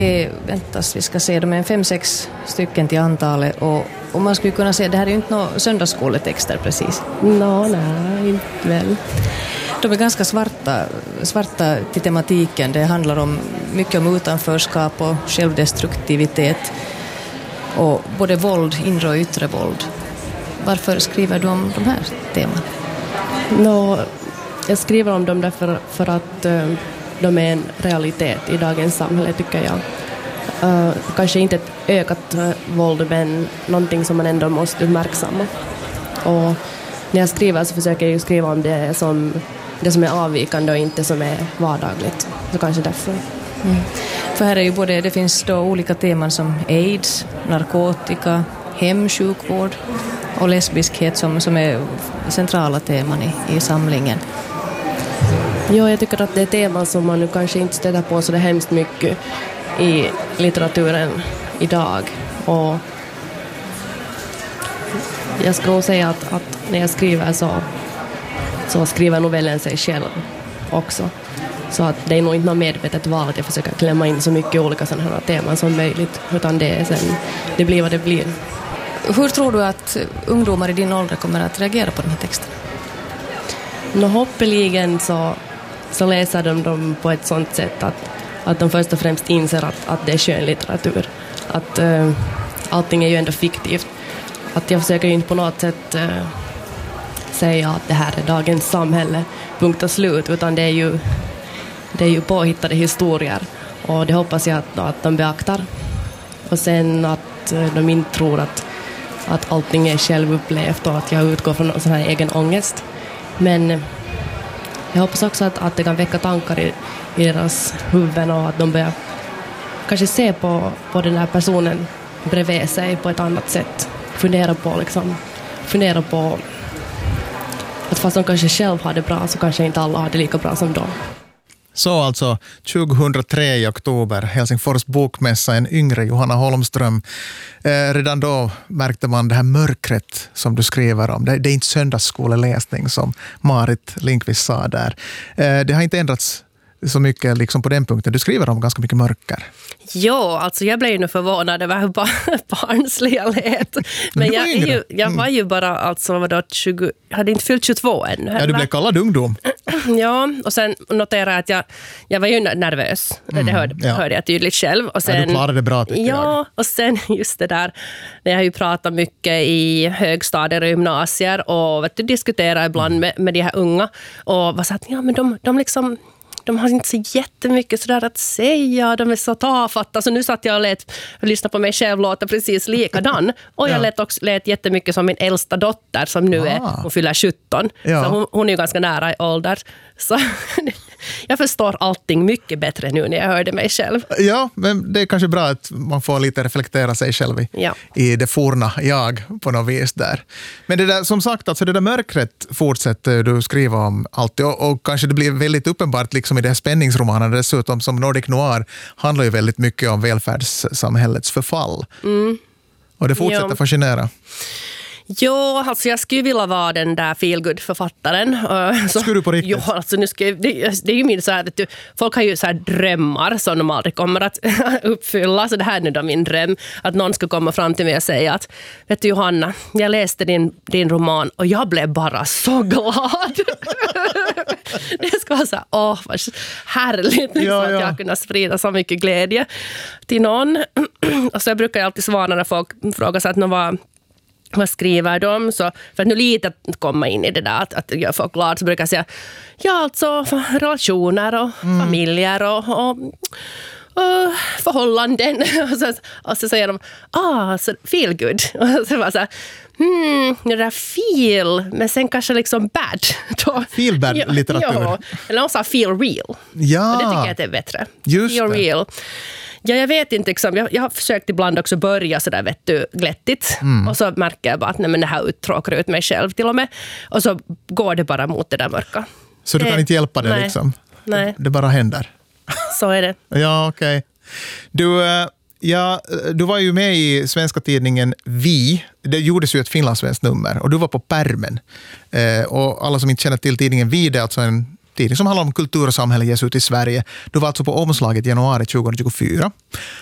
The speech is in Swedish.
Väntas, vi ska se dem är 5-6 stycken till antalet och man skulle kunna säga det här är ju inte några söndagsskoletexter precis. Nej, inte väl. De är ganska svarta till tematiken. Det handlar mycket om utanförskap och självdestruktivitet och både våld, inre och yttre våld. Varför skriver du om de här teman? Jag skriver om dem därför för att de är en realitet i dagens samhälle, tycker jag. Kanske inte ett ökat våld, men någonting som man ändå måste uppmärksamma. Och när jag skriver så försöker jag ju skriva om det som är avvikande och inte som är vardagligt. Så kanske därför. För här är ju det finns då olika teman som AIDS, narkotika, hemsjukvård och lesbiskhet som är centrala teman i samlingen. Ja, jag tycker att det är teman som man nu kanske inte stöter på så det hemskt mycket i litteraturen idag. Och jag skulle nog säga att när jag skriver så skriver novellen sig själv också. Så att det är nog inte något medvetet val att jag försöker klämma in så mycket olika sådana här teman som möjligt, utan det blir vad det blir. Hur tror du att ungdomar i din ålder kommer att reagera på de här texterna? Hoppeligen så läser de dem på ett sånt sätt att de först och främst inser att det är skönlitteratur. Att allting är ju ändå fiktivt. Att jag försöker ju inte på något sätt säga att det här är dagens samhälle, punkt och slut, utan det är ju påhittade historier. Och det hoppas jag att de beaktar. Och sen att de inte tror att allting är självupplevt och att jag utgår från någon sån här egen ångest. Men jag hoppas också att det kan väcka tankar i deras huvuden och att de börjar kanske se på den här personen bredvid sig på ett annat sätt. Fundera på att fast de kanske själv har det bra så kanske inte alla har det lika bra som dem. Så alltså 2003 i oktober, Helsingfors bokmässa, en yngre Johanna Holmström. Redan då märkte man det här mörkret som du skriver om. Det är inte söndagsskoleläsning som Marit Lindqvist sa där. Det har inte ändrats så mycket liksom på den punkten. Du skriver om ganska mycket mörker. Ja, alltså jag blev ju förvånad över hur barnslig jag lät. Men jag var ju bara alltså jag hade inte fyllt 22 än. Ja, du blev kallad ungdom. Ja, och sen noterade jag att jag var ju nervös. Det hörde jag tydligt själv. Och sen, du klarade det bra, tycker jag. Ja, och sen just det där, när jag har ju pratat mycket i högstadier och gymnasier och diskuterar ibland med de här unga och var så att ja, men de liksom... De har inte så jättemycket sådär att säga. De är så tafatta. Så nu satt jag och lyssnade på mig själv låta precis likadan. Och jag lät jättemycket som min äldsta dotter som nu hon fyller 17. Ja. Så hon är ju ganska nära i ålder. Så jag förstår allting mycket bättre nu när jag hörde mig själv. Ja, men det är kanske bra att man får lite reflektera sig själv i det forna jag på något vis där. Men det där, som sagt, alltså det där mörkret fortsätter du skriva om alltid. Och kanske det blir väldigt uppenbart liksom i det här spänningsromanen dessutom som Nordic Noir handlar ju väldigt mycket om välfärdssamhällets förfall. Och det fortsätter fascinera. Jo, alltså jag skulle vilja vara den där feelgood-författaren. Skulle du på riktigt? Jo, alltså det är ju min så här, folk har ju så här drömmar som de aldrig kommer att uppfylla. Så det här är nu då min dröm, att någon ska komma fram till mig och säga att vet du Johanna, jag läste din roman och jag blev bara så glad. Det ska vara så här, vad härligt liksom, att jag kunna sprida så mycket glädje till någon. Och så jag brukar alltid svara när folk frågar sig att vad skriver de? Så för att nu lite komma in i det där att jag får klart så brukar jag säga alltså relationer och familjer och förhållanden och så säger de så feel good och så var så här, det där feel men sen kanske liksom bad då. Feel bad litteratur. Ja, eller också feel real. Ja. Och det tycker jag att det är bättre. Just feel det. Real. Ja, jag vet inte. Liksom, jag har försökt ibland också börja sådär glättigt. Och så märker jag bara att det här uttråkar ut mig själv till och med. Och så går det bara mot det där mörka. Så du kan inte hjälpa det nej, liksom? Nej. Det bara händer? Så är det. Ja, okej. Du var ju med i svenska tidningen Vi. Det gjordes ju ett finlandssvenskt nummer och du var på pärmen. Och alla som inte känner till tidningen Vi, det är alltså en tidning som handlar om kultur och samhälle ges ut i Sverige. Du var alltså på omslaget i januari 2024.